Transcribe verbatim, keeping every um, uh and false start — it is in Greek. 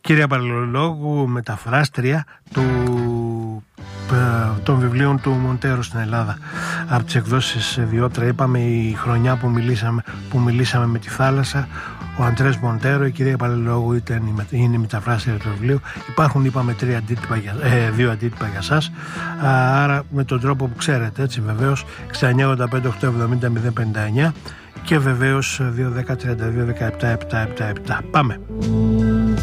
Κυρία Παλαιολόγου, μεταφράστρια του, των βιβλίων του Μοντέρο στην Ελλάδα, από τις εκδόσεις Διότρα. Είπαμε η χρονιά που μιλήσαμε, που μιλήσαμε με τη θάλασσα, ο Αντρές Μοντέρο, η κυρία Παλαιολόγου ήταν, είναι η μεταφράστρια του βιβλίου. Υπάρχουν, είπαμε, τρία αντίτυπα για, ε, δύο αντίτυπα για σας, άρα με τον τρόπο που ξέρετε, έτσι, βεβαίως εξήντα εννιά ογδόντα πέντε οκτακόσια εβδομήντα μηδέν πενήντα εννιά και βεβαίως δύο δέκα τριάντα δύο δεκαεπτά επτακόσια εβδομήντα επτά. Πάμε.